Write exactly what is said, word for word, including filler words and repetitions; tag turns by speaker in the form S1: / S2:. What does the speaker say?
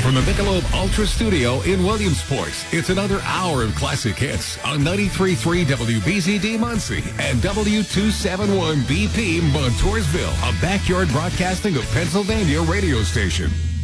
S1: from the Michelob Ultra Studio in Williamsport. It's another hour of classic hits on ninety-three point three W B Z D Muncie and W two seventy-one B P Montoursville, a backyard broadcasting of Pennsylvania radio station.